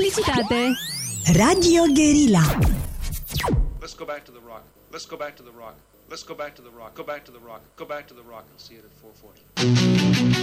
Publicitate. Radio Guerilla. Let's go back to the rock. Let's go back to the rock. Let's go back to the rock. Go back to the rock. Go back to the rock and see it at 440.